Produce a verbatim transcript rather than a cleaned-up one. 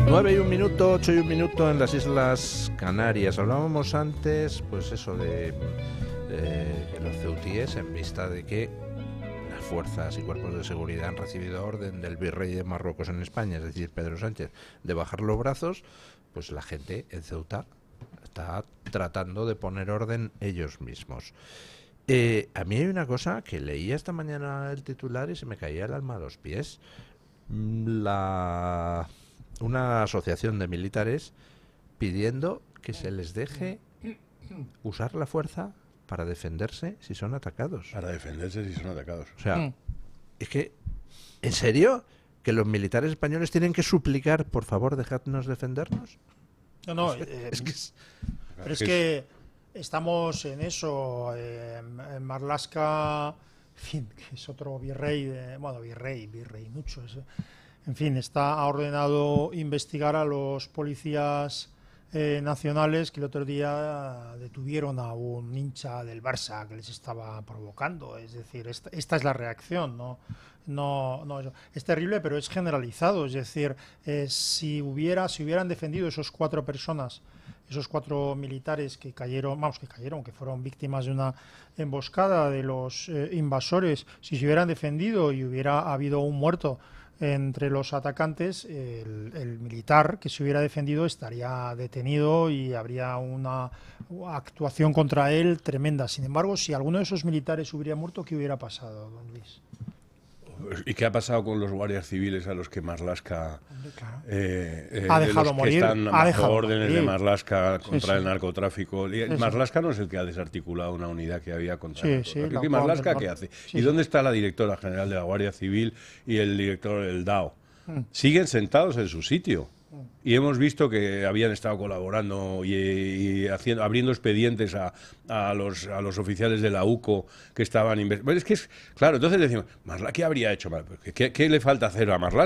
Nueve y un minuto, ocho y un minuto en las Islas Canarias. Hablábamos antes, pues eso de eh, los ceutíes, en vista de que las fuerzas y cuerpos de seguridad han recibido orden del virrey de Marruecos en España, es decir, Pedro Sánchez, de bajar los brazos, pues la gente en Ceuta está tratando de poner orden ellos mismos. Eh, a mí hay una cosa que leía esta mañana el titular y se me caía el alma a los pies. La... una asociación de militares pidiendo que se les deje usar la fuerza para defenderse si son atacados. Para defenderse si son atacados. O sea, mm. es que, ¿en serio? ¿Que los militares españoles tienen que suplicar, por favor, dejadnos defendernos? No, no, es, eh, es que... Es, pero es que estamos en eso. Eh, en Marlaska, en fin, que es otro virrey, de, bueno, virrey, virrey, mucho. Es, en fin, está ha ordenado investigar a los policías eh, nacionales que el otro día detuvieron a un hincha del Barça que les estaba provocando. Es decir, esta, esta es la reacción, ¿no? No, no, es terrible, pero es generalizado. Es decir, eh, si hubiera, si hubieran defendido esos cuatro personas, esos cuatro militares que cayeron, vamos, que cayeron, que fueron víctimas de una emboscada de los eh, invasores, si se hubieran defendido y hubiera habido un muerto entre los atacantes, el, el militar que se hubiera defendido estaría detenido y habría una actuación contra él tremenda. Sin embargo, si alguno de esos militares hubiera muerto, ¿qué hubiera pasado, don Luis? ¿Y qué ha pasado con los guardias civiles a los que Marlaska claro. eh, eh, ha dejado de los morir? que están ha bajo dejado órdenes morir. de Marlaska contra sí, sí. el narcotráfico? Sí, Marlaska sí. no es el que ha desarticulado una unidad que había contra sí, el narcotráfico. Sí, ¿Y Marlaska qué hace? Sí, ¿Y sí. dónde está la directora general de la Guardia Civil y el director del D A O? Mm. Siguen sentados en su sitio. Y hemos visto que habían estado colaborando y, y haciendo, abriendo expedientes a, a, los, a los oficiales de la U C O que estaban investigando. Es que es, claro, entonces decimos, ¿Marlaska qué habría hecho? ¿Qué, qué le falta hacer a Marlaska?